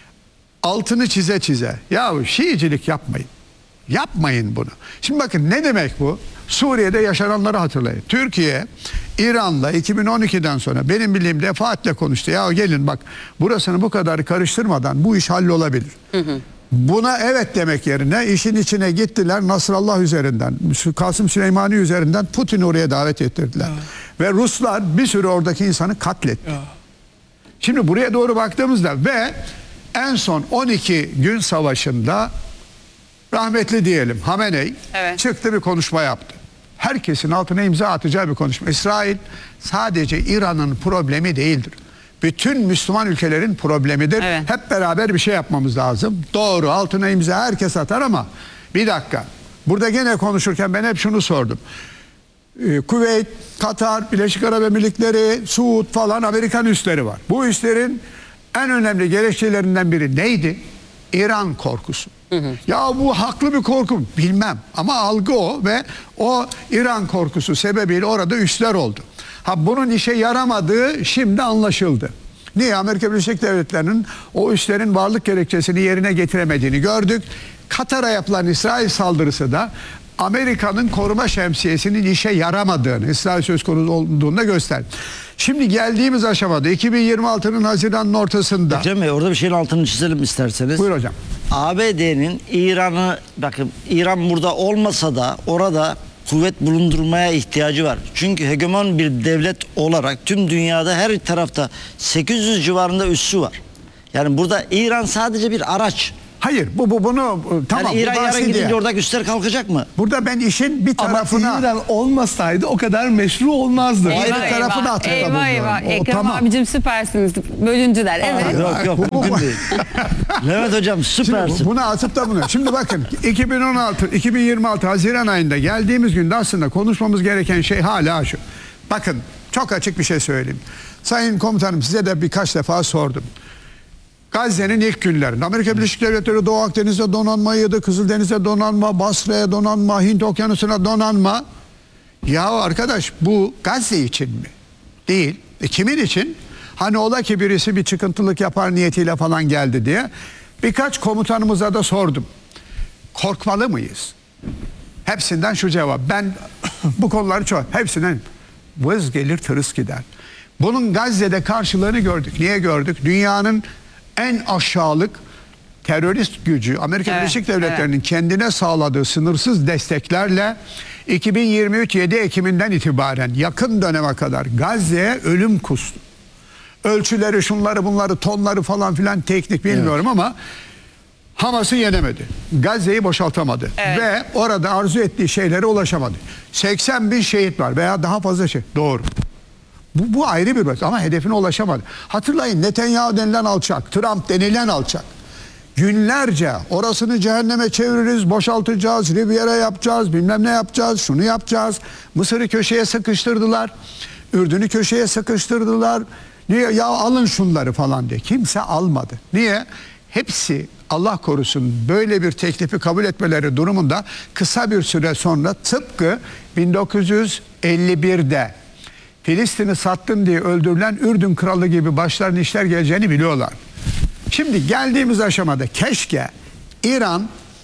altını çize çize yahu Şiicilik yapmayın. Yapmayın bunu. Şimdi bakın ne demek bu? Suriye'de yaşananları hatırlayın. Türkiye İran'la iki bin on ikiden sonra benim bildiğim defaatle konuştu. Ya gelin bak burasını bu kadar karıştırmadan bu iş hallolabilir. Hı hı. Buna evet demek yerine işin içine gittiler Nasrallah üzerinden, Kasım Süleymani üzerinden Putin'i oraya davet ettirdiler. Ya. Ve Ruslar bir sürü oradaki insanı katletti. Ya. Şimdi buraya doğru baktığımızda ve en son on iki gün savaşında rahmetli diyelim Hamenei evet. çıktı bir konuşma yaptı. Herkesin altına imza atacağı bir konuşma. İsrail sadece İran'ın problemi değildir. Bütün Müslüman ülkelerin problemidir. Evet. Hep beraber bir şey yapmamız lazım. Doğru, altına imza herkes atar ama bir dakika. Burada gene konuşurken ben hep şunu sordum. Ee, Kuveyt, Katar, Birleşik Arap Emirlikleri, Suud falan Amerikan üsleri var. Bu üslerin en önemli gerekçelerinden biri neydi? İran korkusu. Hı hı. Ya bu haklı bir korku bilmem ama algı o ve o İran korkusu sebebiyle orada üsler oldu. Ha bunun işe yaramadığı şimdi anlaşıldı. Niye? Amerika Birleşik Devletleri'nin o üslerin varlık gerekçesini yerine getiremediğini gördük. Katar'a yapılan İsrail saldırısı da Amerika'nın koruma şemsiyesinin işe yaramadığını, ısrar söz konusu olduğunu gösterdi. Şimdi geldiğimiz aşamada iki bin yirmi altının Haziran'ın ortasında. Cem Bey, orada bir şeyin altını çizelim isterseniz. Buyur hocam. A B D'nin İran'ı, bakın İran burada olmasa da orada kuvvet bulundurmaya ihtiyacı var. Çünkü hegemon bir devlet olarak tüm dünyada her tarafta sekiz yüz civarında üssü var. Yani burada İran sadece bir araç. Hayır, bu, bu bunu tamam. Yani İran bu yarın bahsi gidince diye. oradaki üsler kalkacak mı? Burada ben işin bir Ama tarafına. İran olmasaydı o kadar meşru olmazdı. Ayrı Eyvah, tarafı da eyvah, atıfta eyvah, bulunuyorum. eyvah. O Ekrem tamam. abicim süpersiniz. Bölüncüler. Evet. Yok yok, mümkün değil. Levent hocam süpersin. Şimdi buna atıp da bunu. Şimdi bakın iki bin on altı iki bin yirmi altı Haziran ayında geldiğimiz günde aslında konuşmamız gereken şey hala şu. Bakın çok açık bir şey söyleyeyim. Sayın komutanım, size de birkaç defa sordum. Gazze'nin ilk günlerinde Amerika Birleşik Devletleri Doğu Akdeniz'de donanmaydı, Kızıldeniz'de donanma, Basra'ya donanma, Hint Okyanusu'na donanma. Ya arkadaş, bu Gazze için mi? Değil. E kimin için? Hani ola ki birisi bir çıkıntılık yapar niyetiyle falan geldi diye. Birkaç komutanımıza da sordum. Korkmalı mıyız? Hepsinden şu cevap. Ben bu konuları çok, hepsinden vız gelir tırıs gider. Bunun Gazze'de karşılığını gördük. Niye gördük? Dünyanın en aşağılık terörist gücü Amerika Evet, Birleşik Devletleri'nin kendine sağladığı sınırsız desteklerle iki bin yirmi üç yedi Ekim'inden itibaren yakın döneme kadar Gazze'ye ölüm kustu. Ölçüleri, şunları bunları, tonları falan filan teknik bilmiyorum ama Hamas'ı yenemedi. Gazze'yi boşaltamadı. Evet. Ve orada arzu ettiği şeylere ulaşamadı. seksen bin şehit var veya daha fazla şey. Doğru. Bu, bu ayrı bir mesele ama hedefine ulaşamadı. Hatırlayın, Netanyahu denilen alçak, Trump denilen alçak. Günlerce orasını cehenneme çeviririz, boşaltacağız, Riviera yapacağız, bilmem ne yapacağız, şunu yapacağız. Mısır'ı köşeye sıkıştırdılar. Ürdün'ü köşeye sıkıştırdılar. Niye? Ya alın şunları falan diye. Kimse almadı. Niye? Hepsi Allah korusun böyle bir teklifi kabul etmeleri durumunda kısa bir süre sonra tıpkı bin dokuz yüz elli bir'de Filistin'i sattın diye öldürülen Ürdün kralı gibi başlarına işler geleceğini biliyorlar. Şimdi geldiğimiz aşamada keşke İran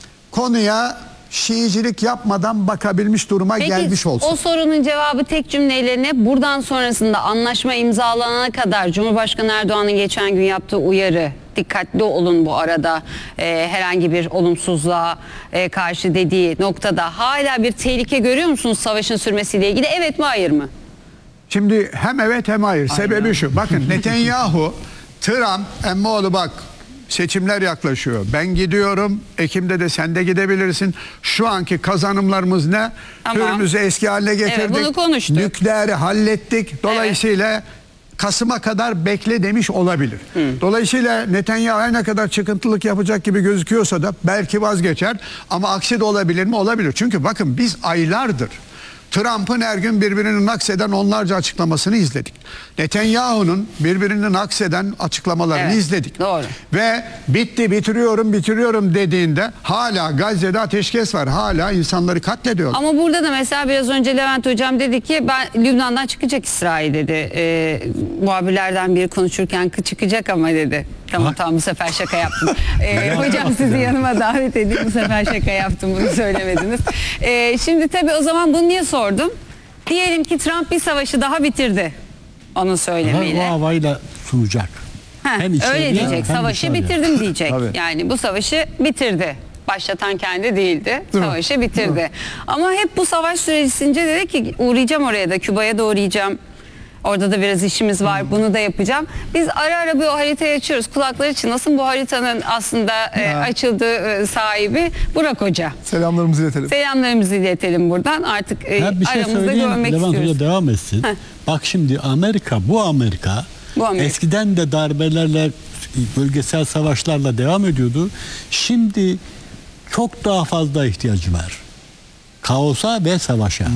konuya Şiicilik yapmadan bakabilmiş duruma Peki, gelmiş olsun. o sorunun cevabı tek cümleyle ne? Buradan sonrasında anlaşma imzalanana kadar Cumhurbaşkanı Erdoğan'ın geçen gün yaptığı uyarı, dikkatli olun bu arada e, herhangi bir olumsuzluğa e, karşı dediği noktada hala bir tehlike görüyor musunuz savaşın sürmesiyle ilgili? Evet mi, hayır mı? Şimdi hem evet hem hayır. Sebebi şu. Bakın Netanyahu, Trump, emmoğlu bak seçimler yaklaşıyor. Ben gidiyorum. Ekim'de de sen de gidebilirsin. Şu anki kazanımlarımız ne? Tamam. Hürmüz'ü eski haline getirdik. Evet, bunu konuştuk. Nükleeri hallettik. Dolayısıyla Kasım'a kadar bekle demiş olabilir. Hı. Dolayısıyla Netanyahu ne kadar çıkıntılık yapacak gibi gözüküyorsa da belki vazgeçer. Ama aksi de olabilir mi? Olabilir. Çünkü bakın biz aylardır Trump'ın her gün birbirini nakseden onlarca açıklamasını izledik. Netanyahu'nun birbirini nakseden açıklamalarını Evet, izledik. doğru. Ve bitti, bitiriyorum, bitiriyorum dediğinde hala Gazze'de ateşkes var. Hala insanları katlediyorlar. Ama burada da mesela biraz önce Levent Hocam dedi ki ben Lübnan'dan çıkacak İsrail dedi. Ee, muhabirlerden biri konuşurken çıkacak ama dedi. Tamam tamam bu sefer şaka yaptım. Ee, hocam sizi yanıma davet edeyim, bu sefer şaka yaptım, bunu söylemediniz. Ee, şimdi tabii o zaman bunu niye sordum? Diyelim ki Trump bir savaşı daha bitirdi. Onu Ama söylemeyle. o havayla sunacak. Heh, Hem içeriye, öyle diyecek. hem Savaşı dışarıya. bitirdim diyecek. Tabii. Yani bu savaşı bitirdi. Başlatan kendi değildi. Savaşı bitirdi. Ama hep bu savaş süresince dedi ki uğrayacağım oraya da, Küba'ya da uğrayacağım. Orada da biraz işimiz var. Bunu da yapacağım. Biz ara ara bu haritayı açıyoruz. Kulakları çınlasın. Bu haritanın aslında e, açıldığı e, sahibi Burak Hoca. Selamlarımızı iletelim. Selamlarımızı iletelim buradan. Artık e, Ben bir şey aramızda söyleyeyim. görmek Levent istiyoruz. Hoca devam etsin. Heh. Bak şimdi Amerika, bu Amerika, Bu Amerika. eskiden de darbelerle, bölgesel savaşlarla devam ediyordu. Şimdi çok daha fazla ihtiyacı var. Kaosa ve savaşa.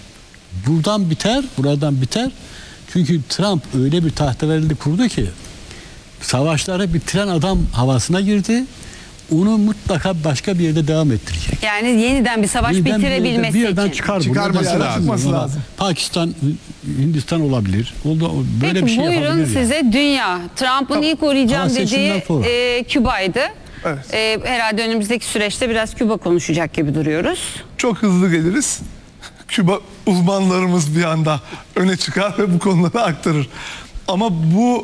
Buradan biter, buradan biter. Çünkü Trump öyle bir tahterevalli kurdu ki savaşları bitiren adam havasına girdi. Onu mutlaka başka bir yerde devam ettirecek. Yani yeniden bir savaş Birden bir yerden- bitirebilmesi bir yerden için. çıkar. Çıkarması Burada lazım. Çıkması lazım. Pakistan, Hindistan olabilir. Oldu, böyle Peki bir şey buyurun yapabilir yani. size dünya. Trump'ın ilk uğrayacağım Ama seçimler dediği sonra. e, Küba'ydı. Evet. Ee, herhalde önümüzdeki süreçte biraz Küba konuşacak gibi duruyoruz. Çok hızlı geliriz. Küba uzmanlarımız bir anda öne çıkar ve bu konuları aktarır. Ama bu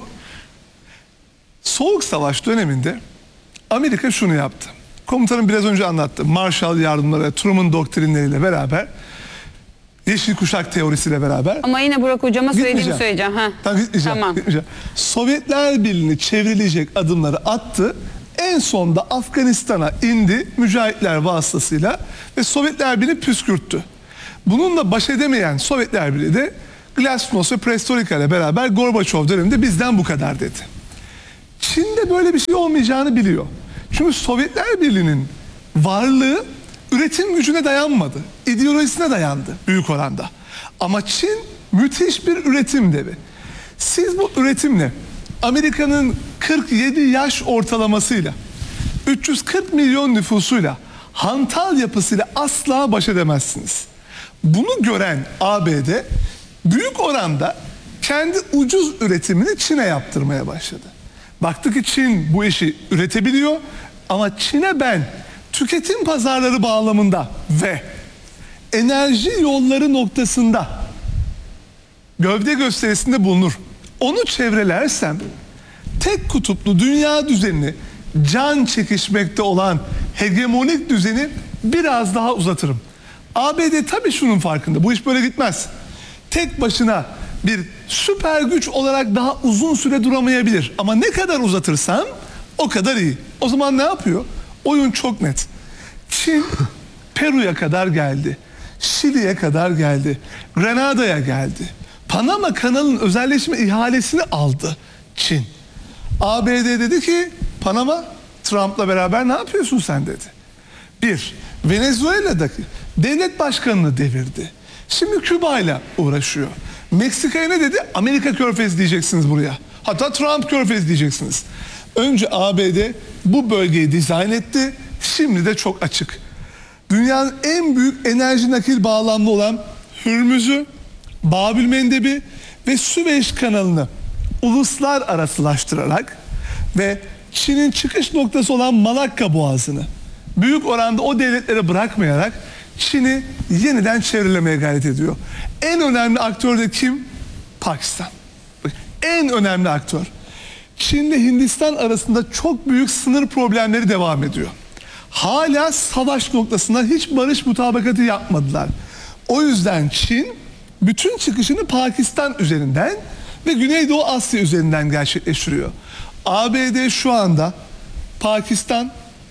Soğuk Savaş döneminde Amerika şunu yaptı. Komutanım biraz önce anlattı. Marshall yardımları, Truman doktrinleriyle beraber, Yeşil Kuşak teorisiyle beraber. Ama yine Burak Hocama söylediğimi Gitmeyeceğim. söyleyeceğim. Ha. Tamam, gitmeyeceğim, Tamam. gitmeyeceğim. Sovyetler Birliği'ni çevrilecek adımları attı. En sonda Afganistan'a indi mücahitler vasıtasıyla ve Sovyetler Birliği püskürttü. Bununla baş edemeyen Sovyetler Birliği de Glasnost ve Perestroika ile beraber Gorbaçov döneminde bizden bu kadar dedi. Çin'de böyle bir şey olmayacağını biliyor. Çünkü Sovyetler Birliği'nin varlığı üretim gücüne dayanmadı. İdeolojisine dayandı büyük oranda. Ama Çin müthiş bir üretim devi. Siz bu üretimle Amerika'nın kırk yedi yaş ortalamasıyla, üç yüz kırk milyon nüfusuyla, hantal yapısıyla asla baş edemezsiniz. Bunu gören A B D büyük oranda kendi ucuz üretimini Çin'e yaptırmaya başladı. Baktı ki Çin bu işi üretebiliyor ama Çin'e ben tüketim pazarları bağlamında ve enerji yolları noktasında gövde gösterisinde bulunur. Onu çevrelersem tek kutuplu dünya düzenini, can çekişmekte olan hegemonik düzeni biraz daha uzatırım. A B D tabii şunun farkında. Bu iş böyle gitmez. Tek başına bir süper güç olarak daha uzun süre duramayabilir. Ama ne kadar uzatırsam o kadar iyi. O zaman ne yapıyor? Oyun çok net. Çin Peru'ya kadar geldi. Şili'ye kadar geldi. Grenada'ya geldi. Panama kanalının özelleşme ihalesini aldı Çin. A B D dedi ki Panama, Trump'la beraber ne yapıyorsun sen dedi. Bir, Venezuela'daki devlet başkanını devirdi. Şimdi Küba'yla uğraşıyor. Meksika'ya ne dedi? Amerika Körfezi diyeceksiniz buraya. Hatta Trump Körfezi diyeceksiniz. Önce A B D bu bölgeyi dizayn etti. Şimdi de çok açık. Dünyanın en büyük enerji nakil bağlamlı olan Hürmüz'ü, Babil Mendebi ve Süveyş kanalını uluslararasılaştırarak ve Çin'in çıkış noktası olan Malakka Boğazı'nı büyük oranda o devletlere bırakmayarak Çin'i yeniden çevrelemeye gayret ediyor. En önemli aktör de kim? Pakistan. En önemli aktör. Çin ile Hindistan arasında çok büyük sınır problemleri devam ediyor. Hala savaş noktasında hiç barış mutabakatı yapmadılar. O yüzden Çin bütün çıkışını Pakistan üzerinden ve Güneydoğu Asya üzerinden gerçekleştiriyor. A B D şu anda Pakistan,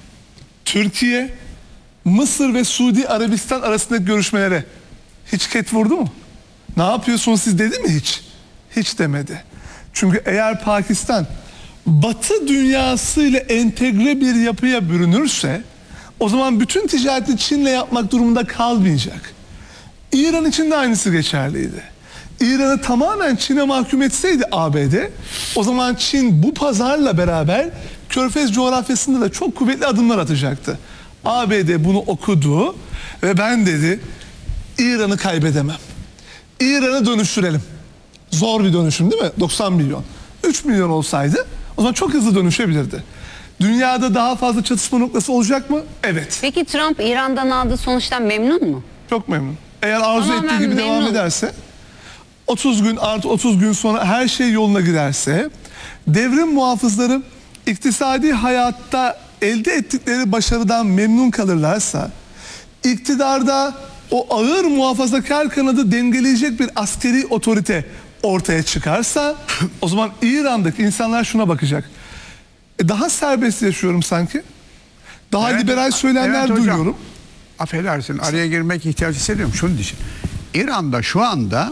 Türkiye, Mısır ve Suudi Arabistan arasındaki görüşmelere hiç ket vurdu mu? Ne yapıyorsunuz siz dedi mi hiç? Hiç demedi. Çünkü eğer Pakistan Batı dünyasıyla entegre bir yapıya bürünürse o zaman bütün ticareti Çin'le yapmak durumunda kalmayacak. İran için de aynısı geçerliydi. İran'ı tamamen Çin'e mahkum etseydi A B D, o zaman Çin bu pazarla beraber Körfez coğrafyasında da çok kuvvetli adımlar atacaktı. A B D bunu okudu ve ben dedi İran'ı kaybedemem. İran'ı dönüştürelim. Zor bir dönüşüm değil mi? doksan milyon. üç milyon olsaydı o zaman çok hızlı dönüşebilirdi. Dünyada daha fazla çatışma noktası olacak mı? Evet. Peki Trump İran'dan aldığı sonuçtan memnun mu? Çok memnun. Eğer arzu Tamamen ettiği gibi devam memnun. ederse, otuz gün artı otuz gün sonra her şey yoluna giderse, devrim muhafızları iktisadi hayatta elde ettikleri başarıdan memnun kalırlarsa, iktidarda o ağır muhafazakar kanadı dengeleyecek bir askeri otorite ortaya çıkarsa, o zaman İran'daki insanlar şuna bakacak. E daha serbest yaşıyorum sanki. Daha Evet, liberal söylemler evet hocam. duyuyorum. Affedersin, araya girmek ihtiyaç hissediyorum şunun için. İran'da şu anda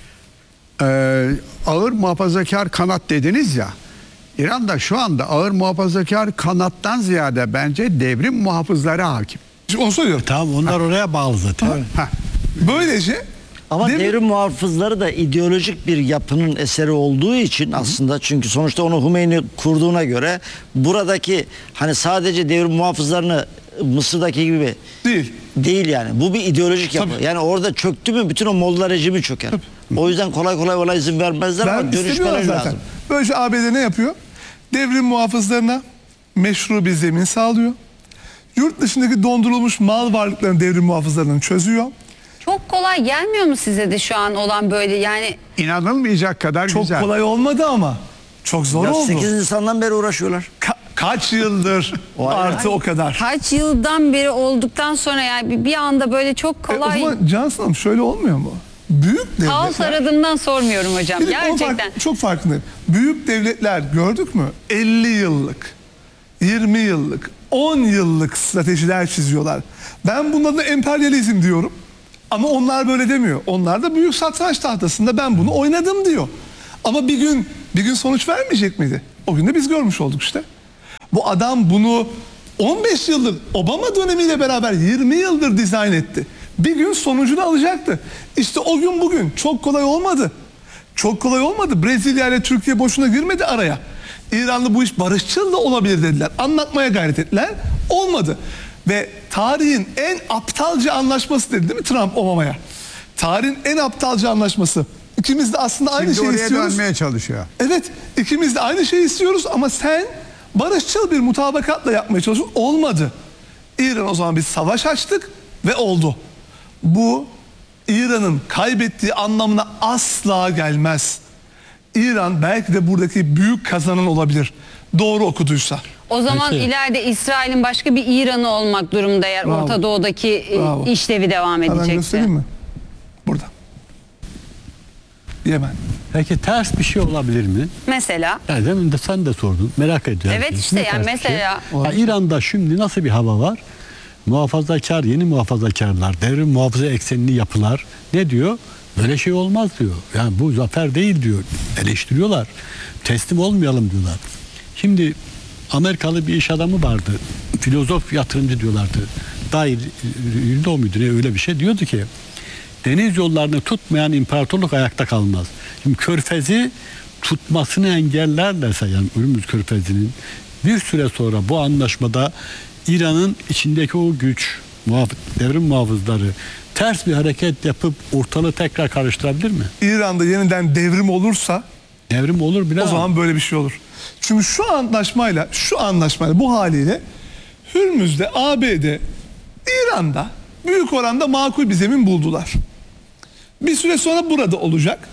e, ağır muhafazakar kanat dediniz ya. İran'da şu anda ağır muhafazakar kanattan ziyade bence devrim muhafızları hakim. Şimdi onu söylüyorum. Tamam, onlar oraya bağlı zaten. Heh. Böylece Ama devrim- devrim muhafızları da ideolojik bir yapının eseri olduğu için aslında, çünkü sonuçta onu Hümeyni kurduğuna göre buradaki hani sadece devrim muhafızlarını Mısır'daki gibi değil. değil yani. Bu bir ideolojik yapı. Tabii. Yani orada çöktü mü bütün o Molla rejimi çöker. O yüzden kolay kolay ona izin vermezler Ben ama istemiyorlar dönüşmeleri zaten. lazım. Böylece A B D ne yapıyor? Devrim muhafızlarına meşru bir zemin sağlıyor. Yurt dışındaki dondurulmuş mal varlıklarının devrim muhafızlarını çözüyor. Çok kolay gelmiyor mu size de şu an olan böyle yani? İnanılmayacak kadar Çok güzel. kolay olmadı ama çok zor Ya oldu. sekiz Nisan'dan beri uğraşıyorlar. Ka- kaç yıldır artı o kadar. Kaç yıldan beri olduktan sonra yani bir- bir anda böyle çok E, o kolay. zaman Cansu Hanım şöyle olmuyor mu? Büyük Kaos devletler... aradığımdan sormuyorum hocam. Bir de o Gerçekten. fark- çok farkındayım. Büyük devletler gördük mü? elli yıllık, yirmi yıllık, on yıllık stratejiler çiziyorlar. Ben bunun adına emperyalizm diyorum. Ama onlar böyle demiyor. Onlar da büyük satranç tahtasında ben bunu oynadım diyor. Ama bir gün bir gün sonuç vermeyecek miydi? O gün de biz görmüş olduk işte. Bu adam bunu on beş yıldır Obama dönemiyle beraber yirmi yıldır dizayn etti. Bir gün sonucunu alacaktı. İşte o gün bugün çok kolay olmadı. Çok kolay olmadı. Brezilya ile Türkiye boşuna girmedi araya. İranlı bu iş barışçıl da olabilir dediler. Anlatmaya gayret ettiler. Olmadı. Ve tarihin en aptalca anlaşması dedi değil mi Trump Obama'ya? Tarihin en aptalca anlaşması. İkimiz de aslında aynı Şimdi şeyi oraya istiyoruz. dönmeye çalışıyor. Evet, ikimiz de aynı şeyi istiyoruz ama sen barışçıl bir mutabakatla yapmaya çalışıyorsun. Olmadı. İran o zaman biz savaş açtık ve oldu. Bu İran'ın kaybettiği anlamına asla gelmez. İran belki de buradaki büyük kazanan olabilir. Doğru okuduysa. O zaman Peki. ileride İsrail'in başka bir İran'ı olmak durumunda eğer Bravo. Orta Doğu'daki e, Bravo. işlevi devam Hemen edecekse. göstereyim mi? Burada. Yemen. Peki ters bir şey olabilir mi? Mesela. Yani demin de sen de sordun. Merak ediyorum. Evet Ne işte yani ters bir şey? mesela. Ya İran'da şimdi nasıl bir hava var? Muhafazakar, yeni muhafazakarlar, devrim muhafızı eksenli yapılar ne diyor? Böyle şey olmaz diyor. Yani bu zafer değil diyor. Eleştiriyorlar. Teslim olmayalım diyorlar. Şimdi Amerikalı bir iş adamı vardı. Filozof yatırımcı diyorlardı. Dair Yıldo muydu ne öyle bir şey diyordu ki deniz yollarını tutmayan imparatorluk ayakta kalmaz. Şimdi Körfez'i tutmasını engellerlerse yani Ürümüz Körfezi'nin bir süre sonra bu anlaşmada İran'ın içindeki o güç, muhaf- devrim muhafızları ters bir hareket yapıp ortalığı tekrar karıştırabilir mi? İran'da yeniden devrim olursa Devrim olur bile o zaman böyle bir şey olur. Çünkü şu anlaşmayla, şu anlaşmayla bu haliyle Hürmüz'de, A B D, İran'da büyük oranda makul bir zemin buldular. Bir süre sonra burada olacak.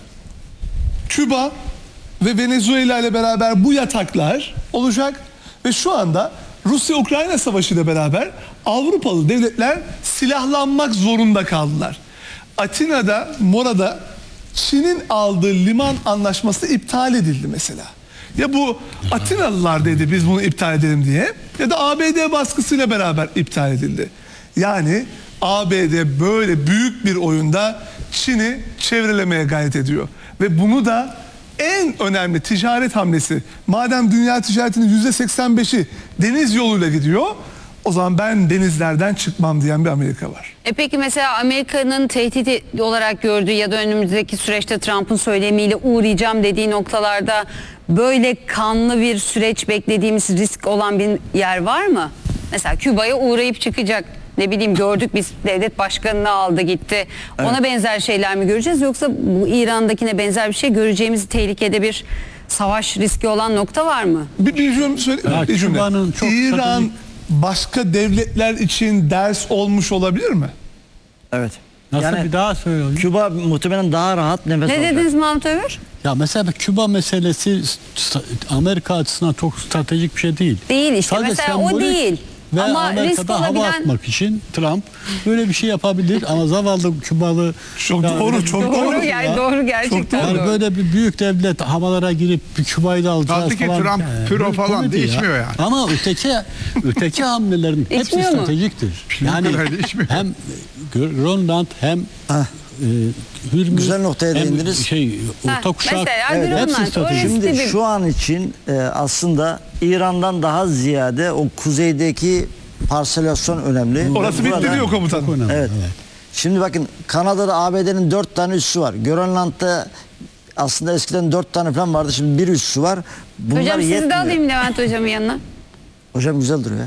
Küba ve Venezuela ile beraber bu yataklar olacak ve şu anda Rusya-Ukrayna Savaşı ile beraber Avrupalı devletler silahlanmak zorunda kaldılar. Atina'da, Mora'da Çin'in aldığı liman anlaşması iptal edildi mesela. Ya bu Atinalılar dedi biz bunu iptal edelim diye ya da A B D baskısıyla beraber iptal edildi. Yani A B D böyle büyük bir oyunda Çin'i çevrelemeye gayret ediyor. Ve bunu da en önemli ticaret hamlesi. Madem dünya ticaretinin yüzde seksen beşi deniz yoluyla gidiyor, o zaman ben denizlerden çıkmam diyen bir Amerika var. E peki mesela Amerika'nın tehdit olarak gördüğü ya da önümüzdeki süreçte Trump'ın söylemiyle uğrayacağım dediği noktalarda böyle kanlı bir süreç beklediğimiz risk olan bir yer var mı? Mesela Küba'ya uğrayıp çıkacak. Ne bileyim gördük biz devlet başkanını aldı gitti. Ona benzer şeyler mi göreceğiz yoksa bu İran'dakine benzer bir şey göreceğimiz tehlikede bir savaş riski olan nokta var mı? Bir, bir cümle söyle. Ya Bir cümle. Küba'nın çok İran stratejik- başka devletler için ders olmuş olabilir mi? Evet. Nasıl Yani bir daha söyle. Küba muhtemelen daha rahat nefes Ne alacak. dediniz Mahmut Övür? Ya mesela Küba meselesi st- Amerika açısından çok stratejik bir şey değil. Değil işte. Sadece Mesela o sembolik değil. Ve Ama Amerika'da risk hava olabilen- atmak için Trump böyle bir şey yapabilir ama zavallı Kübalı Çok ya doğru, öyle- çok Doğru, doğru. yani doğru gerçekten Yani doğru. böyle bir büyük devlet havalara girip bir Küba'yı da alacağız Kaldı ki falan. Trump Yani püro böyle falan komedi da ya. içmiyor yani. Ama öteki öteki hamlelerin hepsi İçmiyor mu? stratejiktir. Yani kadar da içmiyor. hem Grönland hem Ah. e, Hürmüz Güzel noktaya hem değindiniz. Şey, orta Ha, kuşak. mesela Evet, Grönland, hepsi o stratejik. riskli Şimdi bir- şu an için e, aslında İran'dan daha ziyade o kuzeydeki parselasyon önemli. Orası bitti Burada- diyor komutan. Çok önemli, Evet. evet. Şimdi bakın Kanada'da A B D'nin dört tane üssü var. Grönland'da aslında eskiden dört tane falan vardı. Şimdi bir üssü var. Bunlar Hocam sizi de yetmiyor. alayım Levent hocamın yanına. Hocam güzel duruyor.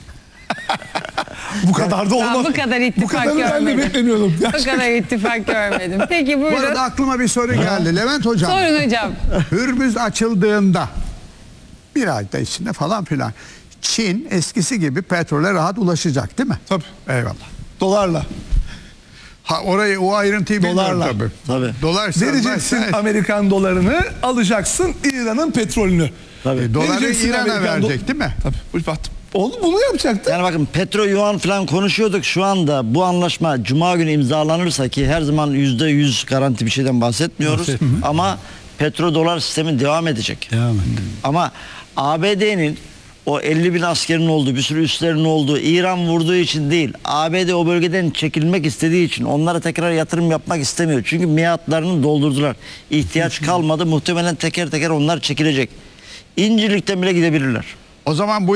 Bu kadar da olmaz. bu kadar ittifak Bu kadarını ben de görmedim. beklemiyordum. O kadar ittifak görmedim. Peki Bu buyurun. arada aklıma bir soru geldi. Levent Hocam. Sorun hocam. Hürmüz açıldığında bir ayda içinde falan filan Çin eskisi gibi petrole rahat ulaşacak değil mi? Tabii. Eyvallah. Dolarla. Ha orayı o ayrıntıyı bilmiyorum Dolarla. tabii. Tabii. Dolar Vereceksin sermaye- Amerikan dolarını, alacaksın İran'ın petrolünü. Tabii. E, doları Vereceksin İran'a Amerikan do- verecek değil mi? Tabii. Buyur baktım. Oğlum bunu yapacaktı. Yani bakın petro yuan falan konuşuyorduk. Şu anda bu anlaşma Cuma günü imzalanırsa, ki her zaman yüzde yüz garanti bir şeyden bahsetmiyoruz. Bahsetmiyoruz. Ama petro dolar sistemi devam edecek. Devam et. Ama A B D'nin o elli bin askerin olduğu, bir sürü üslerin olduğu, İran vurduğu için değil, A B D o bölgeden çekilmek istediği için, onlara tekrar yatırım yapmak istemiyor. Çünkü miadlarını doldurdular. İhtiyaç kalmadı. Muhtemelen teker teker onlar çekilecek. İncirlik'ten bile gidebilirler. O zaman bu